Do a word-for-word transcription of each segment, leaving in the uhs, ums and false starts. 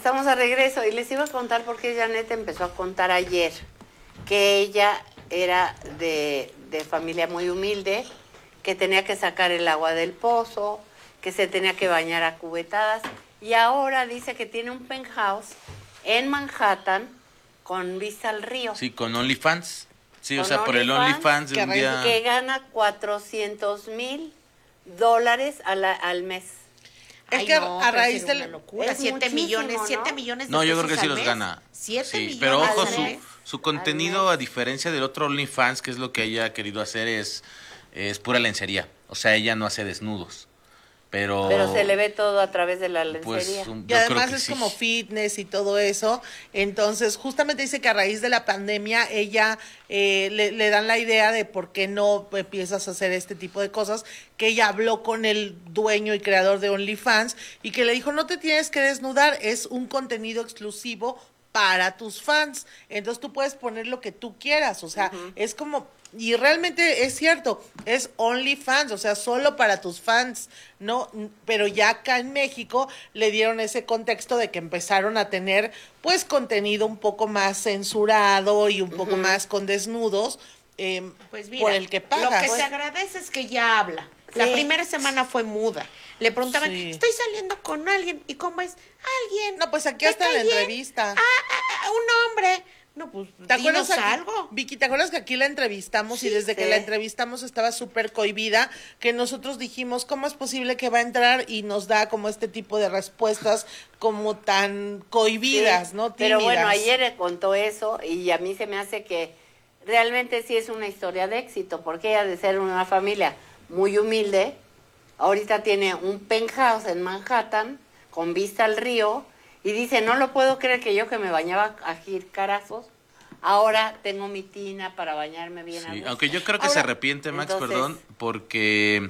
estamos de regreso y les iba a contar porque Janet empezó a contar ayer que ella era de, de familia muy humilde, que tenía que sacar el agua del pozo, que se tenía que bañar a cubetadas, y ahora dice que tiene un penthouse en Manhattan con vista al río. Sí, con OnlyFans. Sí, con o sea, por el OnlyFans de un día... Que gana cuatrocientos mil dólares al, al mes. Es Ay, que no, a raíz de del... locura, siete millones, siete millones de No, yo pesos creo que sí al los mes. gana. Siete Sí, millones pero ojo, al su, mes. su contenido, a diferencia del otro OnlyFans, que es lo que ella ha querido hacer, es, es pura lencería. O sea, ella no hace desnudos. Pero, Pero se le ve todo a través de la lencería. Pues, un, Y yo además creo que es sí. como fitness y todo eso. Entonces, justamente dice que a raíz de la pandemia, ella eh, le, le dan la idea de por qué no empiezas a hacer este tipo de cosas, que ella habló con el dueño y creador de OnlyFans y que le dijo, no te tienes que desnudar, es un contenido exclusivo para tus fans. Entonces tú puedes poner lo que tú quieras, o sea, uh-huh. es como... Y realmente es cierto, es OnlyFans, o sea, solo para tus fans, ¿no? Pero ya acá en México le dieron ese contexto de que empezaron a tener, pues, contenido un poco más censurado y un poco uh-huh. más con desnudos, eh, pues mira, por el que pagas. Lo que pues, se agradece es que ya habla. Sí. La primera semana fue muda. Le preguntaban, sí. estoy saliendo con alguien, ¿y cómo es? Alguien. No, pues aquí hasta en la bien? entrevista. Ah, ah, un hombre. No, pues, ¿te acuerdas aquí, algo? Vicky, ¿te acuerdas que aquí la entrevistamos sí, y desde sí. que la entrevistamos estaba súper cohibida? Que nosotros dijimos, ¿cómo es posible que va a entrar y nos da como este tipo de respuestas como tan cohibidas, sí, ¿no? Tímidas. Pero bueno, ayer contó eso y a mí se me hace que realmente sí es una historia de éxito, porque ella de ser una familia muy humilde, ahorita tiene un penthouse en Manhattan con vista al río. Y dice, no lo puedo creer que yo que me bañaba a jircarazos, ahora tengo mi tina para bañarme bien. Sí, a gusto. aunque yo creo que ahora, se arrepiente, Max, entonces, perdón, porque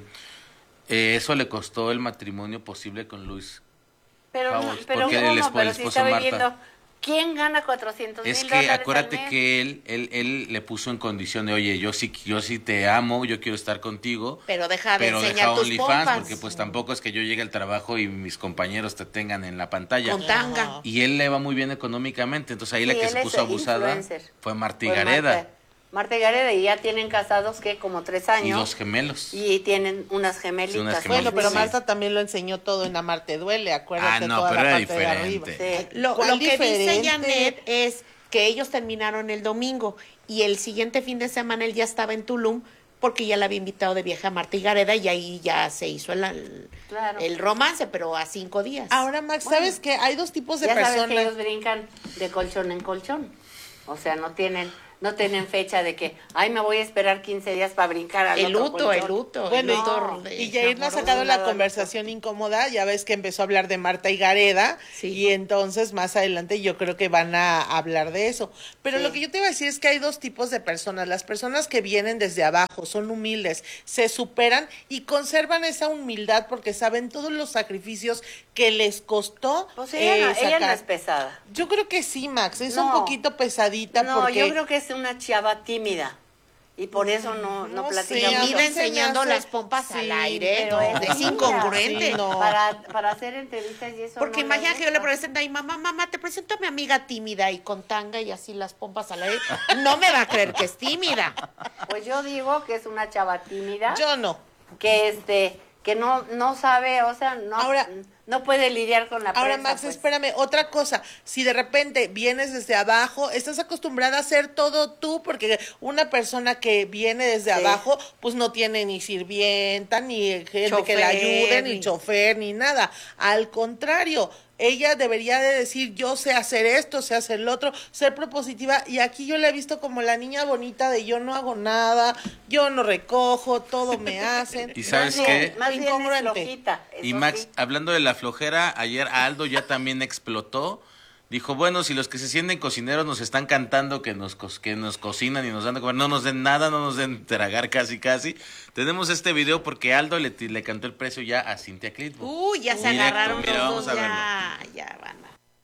eh, eso le costó el matrimonio posible con Luis. Pero, Howard, no, pero porque ¿cómo el, no? esp Pero el si esposo está Marta. viviendo... ¿Quién gana cuatrocientos mil Es que dólares acuérdate al mes? que él, él, él le puso en condición de, oye, yo sí, yo sí te amo, yo quiero estar contigo. Pero deja de pero enseñar deja tus OnlyFans, pompas. porque pues tampoco es que yo llegue al trabajo y mis compañeros te tengan en la pantalla. Con tanga. Y él le va muy bien económicamente, entonces ahí sí, la que se puso abusada influencer. fue Marta Gareda. Marta. Marta Gareda, y ya tienen casados que como tres años. Y dos gemelos. Y tienen unas gemelitas. Sí, unas gemelitas. Bueno, pero Marta sí. también lo enseñó todo en Amarte Duele, acuérdate. Ah, no, toda pero la era parte diferente. De arriba. Sí. Lo, lo que dice Janet es que ellos terminaron el domingo y el siguiente fin de semana él ya estaba en Tulum porque ya la había invitado de viaje a Marta y Gareda y ahí ya se hizo el, el, claro. el romance, pero a cinco días. Ahora, Max, bueno, ¿sabes qué? Hay dos tipos de ya personas. Sabes que ellos brincan de colchón en colchón. O sea, no tienen... No tienen fecha de que, ay, me voy a esperar quince días para brincar al el luto, el luto, bueno, el luto. No, y Jair nos ha sacado la conversación incómoda, ya ves que empezó a hablar de Marta y Gareda, sí. y entonces más adelante yo creo que van a hablar de eso. Pero sí. lo que yo te iba a decir es que hay dos tipos de personas, las personas que vienen desde abajo, son humildes, se superan y conservan esa humildad porque saben todos los sacrificios que les costó. O sea, ella, eh, no, ella no es pesada. Yo creo que sí, Max, es no, un poquito pesadita. No, porque... yo creo que es una chava tímida y por eso no, no, no platica. Y mira enseñando hace... las pompas sí, al aire, no, es, es incongruente. Sí, no. Para, para hacer entrevistas y eso. Porque no imagina que yo le presento a mi mamá, mamá, te presento a mi amiga tímida y con tanga y así las pompas al aire. No me va a creer que es tímida. Pues yo digo que es una chava tímida. Yo no. Que este, que no, no sabe, o sea, no. Ahora, no puede lidiar con la prensa. Ahora, Max, pues. espérame, otra cosa. Si de repente vienes desde abajo, estás acostumbrada a hacer todo tú, porque una persona que viene desde sí. abajo, pues no tiene ni sirvienta, ni gente chofer, que la ayude, ni, ni chofer, ni nada. Al contrario, ella debería de decir, yo sé hacer esto, sé hacer lo otro, ser propositiva, y aquí yo la he visto como la niña bonita de yo no hago nada, yo no recojo, todo me hacen. ¿Y sabes qué? Más bien es flojita, y Max, sí. hablando de la flojera, ayer Aldo ya también explotó, dijo, bueno, si los que se sienten cocineros nos están cantando que nos, que nos cocinan y nos dan de comer, no nos den nada, no nos den tragar casi casi. Tenemos este video porque Aldo le, le cantó el precio ya a Cynthia Clitbo. Uy, ya se Directo, agarraron mira, los vamos dos, a ya, ya van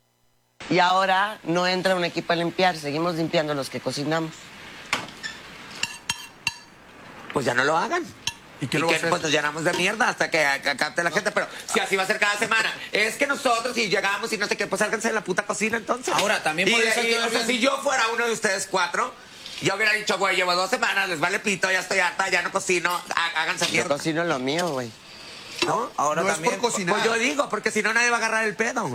a... Y ahora no entra un equipo a limpiar, seguimos limpiando los que cocinamos. Pues ya no lo hagan. ¿Y qué y lo va que a hacer? pues, nos llenamos de mierda hasta que capte la gente. Pero si así va a ser cada semana. Es que nosotros, si llegamos y no sé qué, pues sálganse de la puta cocina entonces. Ahora, también y, podría ser y, que o sea, alguien- si yo fuera uno de ustedes cuatro, yo hubiera dicho, güey, llevo dos semanas, les vale pito, ya estoy harta, ya no cocino, há- háganse Yo mierda. cocino lo mío, güey. ¿No? Ahora No es también. por cocinar. Pues yo digo, porque si no nadie va a agarrar el pedo.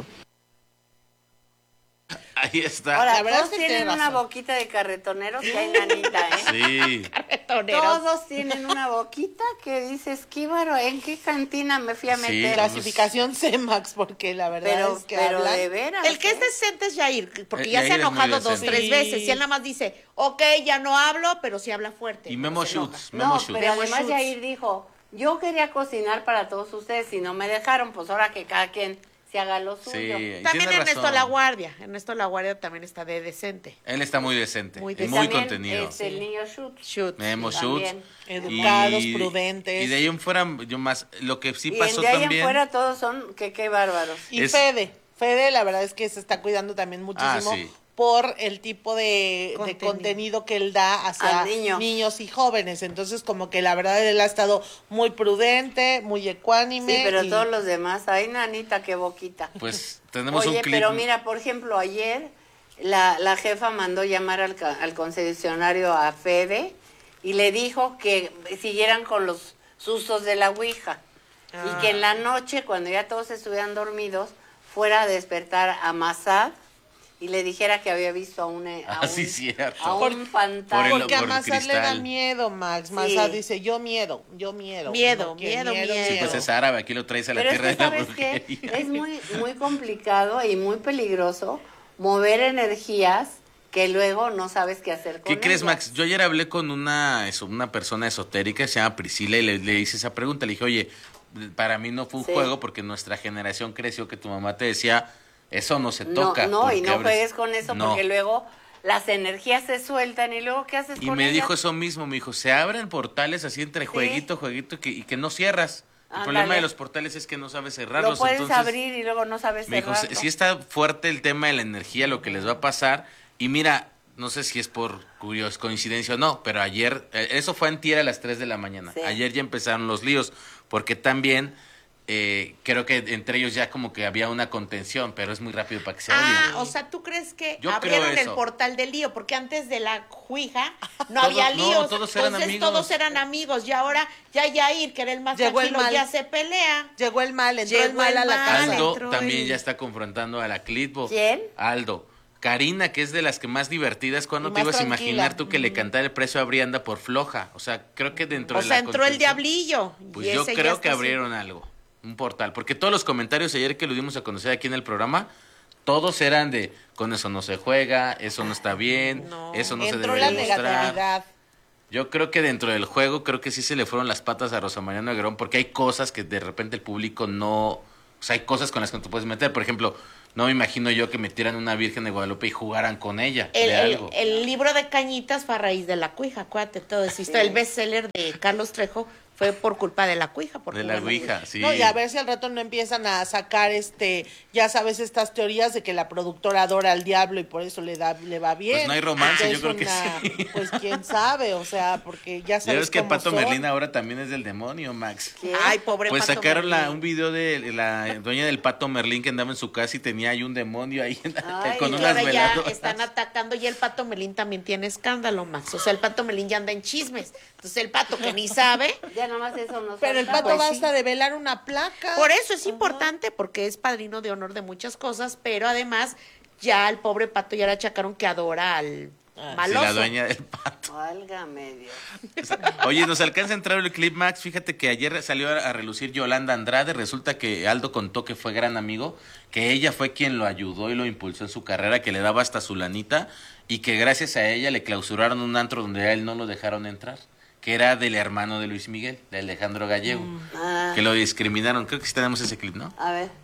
Ahí está. Ahora, La verdad todos es que tienen tiene una razón. boquita de carretoneros que hay nanita, ¿eh? Sí. Carretoneros. Todos tienen una boquita que dices, qué baro, ¿en qué cantina me fui a Sí, meter? Clasificación C-Max, porque la verdad pero es que pero hablan- de veras. El que es ¿eh? decente es Yair, porque Eh, ya se ha Yair es muy enojado dos, decente. tres Sí. veces. Y él nada más dice, ok, ya no hablo, pero sí habla fuerte. Y no Memo se enoja. Schutz. Memo No, Schutz. pero Memo además Schutz. Yair dijo, yo quería cocinar para todos ustedes y no me dejaron, pues ahora que cada quien se haga lo suyo. Sí, y También tiene Ernesto razón. La Guardia. Ernesto La Guardia también está de decente. Él está muy decente. Muy y decente. muy También, contenido. este, el niño Schutz. Shoot. Memo también. Schutz. Educados, Y- prudentes. Y de ahí en fuera, yo más. Lo que sí y pasó de ahí también. en fuera todos son que qué bárbaros. Y Es- Fede. Fede, la verdad es que se está cuidando también muchísimo Ah, sí. por el tipo de de Contenido. contenido que él da hacia Al niño. niños y jóvenes. Entonces, como que la verdad él ha estado muy prudente, muy ecuánime. Sí, pero y- todos los demás, ay, nanita, qué boquita. Pues tenemos Oye, un clip. pero mira, por ejemplo, ayer la, la jefa mandó llamar al, ca- al concesionario a Fede y le dijo que siguieran con los sustos de la Ouija. Y que en la noche, cuando ya todos estuvieran dormidos, fuera a despertar a Masad y le dijera que había visto a un, a Ah, un, sí, cierto. a un Por fantasma. el- Porque a por Mazad le da cristal. miedo, Max. Sí. Mazad dice, yo miedo, yo miedo. Miedo, que miedo, miedo. Sí, pues es árabe, aquí lo traes a la Pero es tierra que, de la ¿sabes qué? brujería. Es muy, muy complicado y muy peligroso mover energías que luego no sabes qué hacer con ¿Qué crees, ellas. Max? Yo ayer hablé con una, eso, una persona esotérica, se llama Priscila, y le, le hice esa pregunta. Le dije, oye, para mí no fue un Sí. juego porque nuestra generación creció que tu mamá te decía, eso no se No, toca. no, y porque no abres-". juegues con eso No. porque luego las energías se sueltan y luego ¿qué haces Y con me ellas? dijo eso mismo, me dijo, se abren portales así entre jueguito, jueguito, y que, y que no cierras. El Ándale. problema de los portales es que no sabes cerrarlos. Lo puedes entonces, abrir y luego no sabes me dijo, cerrarlo. sí está fuerte el tema de la energía, lo que les va a pasar. Y mira, no sé si es por curios, coincidencia o no, pero ayer, eh, eso fue antier a las tres de la mañana. Sí. Ayer ya empezaron los líos, porque también eh, creo que entre ellos ya como que había una contención, pero es muy rápido para que se Ah, odien. o sea, ¿tú crees que Yo abrieron creo el eso. portal del lío? Porque antes de la Ouija no Todos- había no, líos. todos eran Entonces amigos. todos eran amigos. Y ahora ya Yair, que era el más Llegó el tranquilo, mal. ya se pelea. Llegó el mal, entró Llegó el mal el a la mal. casa. Aldo entró también el- ya está confrontando a la Clitbo. ¿Quién? Aldo. Karina, que es de las que más divertidas, ¿cuándo Y te más ibas a tranquila. imaginar tú que le cantara el precio a Brianda por floja? O sea, creo que dentro O de sea, la entró el contención- diablillo. Pues y yo ese ya creo está que así. abrieron algo, un portal, porque todos los comentarios ayer que lo dimos a conocer aquí en el programa, todos eran de, con eso no se juega, eso no está bien, No. eso no se Entró debe la demostrar. negatividad. Yo creo que dentro del juego, creo que sí se le fueron las patas a Rosa María Negrón, porque hay cosas que de repente el público no, o sea, hay cosas con las que no te puedes meter, por ejemplo, no me imagino yo que metieran una Virgen de Guadalupe y jugaran con ella, El, de el- algo. el libro de Cañitas fue a raíz de la Ouija, acuérdate todo eso. El bestseller de Carlos Trejo fue por culpa de la Ouija. por De la jugar Ouija, sí. No, y a ver si al rato no empiezan a sacar, este, ya sabes, estas teorías de que la productora adora al diablo y por eso le da le va bien. Pues no hay romance, Que yo es creo que una- sí. Pues quién sabe, o sea, porque ya Ya sabes ves que cómo Pato son. Merlín ahora también es del demonio, Max. ¿Quién? Ay, pobre Pues Pato sacaron la, Merlín. un video de la dueña del Pato Merlín que andaba en su casa y tenía ahí un demonio ahí Ay, con y Y unas ahora ya veladoras. están atacando y el Pato Melín también tiene escándalo, Max. O sea, el Pato Melín ya anda en chismes. Entonces el Pato que ni sabe. Ya nomás eso nos Pero el falta. pato Pues basta de velar una placa. Por eso es importante, porque es padrino de honor de muchas cosas, pero además ya al pobre Pato ya le achacaron que adora al Sí, maloso. la dueña del Pato. Válgame Dios. Oye, nos alcanza a entrar el clip, Max. Fíjate que ayer salió a, a relucir Yolanda Andrade. Resulta que Aldo contó que fue gran amigo, que ella fue quien lo ayudó y lo impulsó en su carrera, que le daba hasta su lanita y que gracias a ella le clausuraron un antro donde a él no lo dejaron entrar, que era del hermano de Luis Miguel, de Alejandro Gallego, Ah, que lo discriminaron. Creo que sí tenemos ese clip, ¿no? a ver.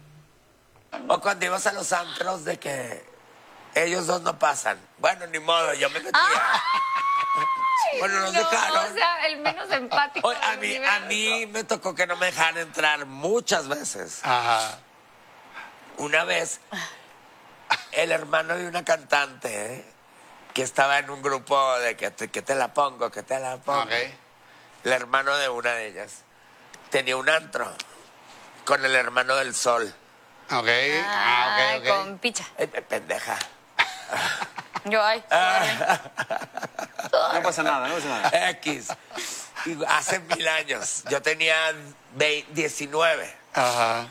O cuando ibas a los antros de que ellos dos no pasan. Bueno, ni modo, yo me metía. Bueno, nos No, dejaron. o sea, el menos empático. Oye, a del mí, universo. a mí me tocó que no me dejaran entrar muchas veces. Ajá. Una vez, el hermano de una cantante, ¿eh? que estaba en un grupo de que te, que te la pongo, que te la pongo. Ok. el hermano de una de ellas, tenía un antro con el hermano del Sol. Ok, ah, Ah, ok, ok. con picha. Eh, eh, pendeja. Yo, ay, No pasa nada, no pasa nada. X. Y hace mil años. Yo tenía veinte, diecinueve. Ajá.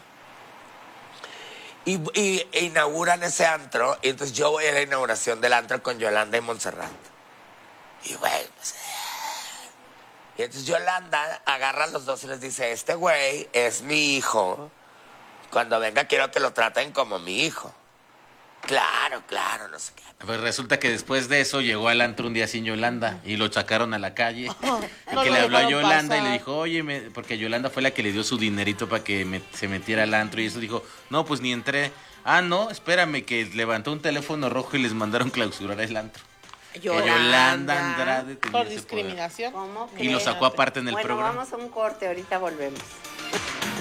Y, y e inauguran ese antro. Y entonces yo voy a la inauguración del antro con Yolanda y Montserrat. Y güey, pues... Y entonces Yolanda agarra a los dos y les dice, este güey es mi hijo. Cuando venga quiero que lo traten como mi hijo. Claro, claro, no sé qué. Pues resulta que después de eso llegó al antro un día sin Yolanda y lo sacaron a la calle. no y lo que le habló a dejaron Yolanda y pasar. le dijo, oye, me- porque Yolanda fue la que le dio su dinerito para que me- se metiera al antro y eso dijo, no, pues ni entré. Ah, no, espérame, que levantó un teléfono rojo y les mandaron clausurar el antro. Que Yolanda Andrade tenía Por ese discriminación. ¿Cómo poder. Y lo crees? sacó aparte en el bueno, programa. vamos a un corte, ahorita volvemos.